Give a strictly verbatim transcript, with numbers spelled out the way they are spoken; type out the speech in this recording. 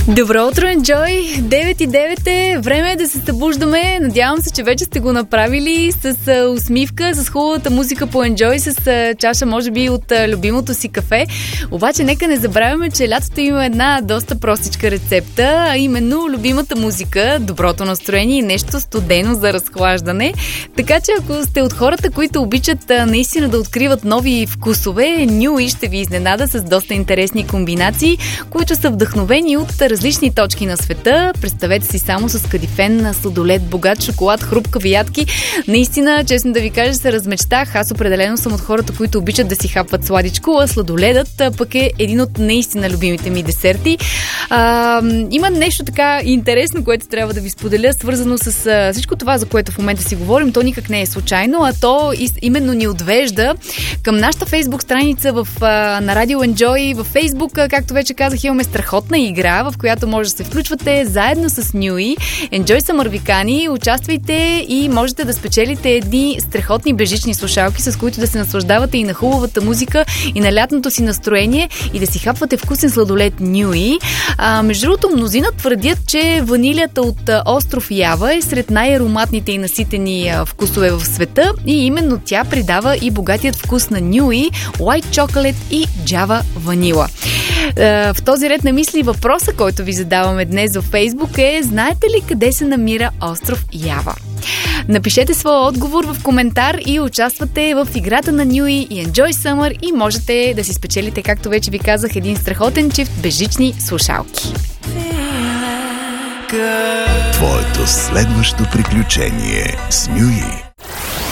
Добро утро, Enjoy! девет и девет е. Време е да се събуждаме. Надявам се, че вече сте го направили с усмивка, с хубавата музика по Enjoy, с чаша, може би, от любимото си кафе. Обаче, нека не забравяме, че лятото има една доста простичка рецепта, а именно любимата музика, доброто настроение и нещо студено за разхлаждане. Така че, ако сте от хората, които обичат наистина да откриват нови вкусове, Нюи ще ви изненада с доста интересни комбинации, които са вдъхновени от различни точки на света. Представете си само с кадифен, сладолед, богат шоколад, хрупкави ядки. Наистина, честно да ви кажа, се размечтах. Аз определено съм от хората, които обичат да си хапват сладичко, а сладоледът пък е един от наистина любимите ми десерти. А, има нещо така интересно, което трябва да ви споделя, свързано с а, всичко това, за което в момента си говорим. То никак не е случайно, а то именно ни отвежда към нашата фейсбук страница в, а, на Радио Enjoy. В фейсбук, както вече казах, имаме страхотна игра, в която може да се включвате заедно с Нюи. Enjoy Summer Викани, участвайте и можете да спечелите едни страхотни бежични слушалки, с които да се наслаждавате и на хубавата музика, и на лятното си настроение, и да си хапвате вкусен сладолед Нюи. А, между другото, мнозина твърдят, че ванилията от остров Ява е сред най-ароматните и наситени вкусове в света и именно тя придава и богатият вкус на Нюи, White Chocolate и Java Vanilla. В този ред на мисли въпроса, който ви задаваме днес във Фейсбук е: знаете ли къде се намира остров Ява? Напишете своя отговор в коментар и участвате в играта на Нюи и Enjoy Summer и можете да си спечелите, както вече ви казах, един страхотен чифт бежични слушалки. Твоето следващо приключение с Нюи.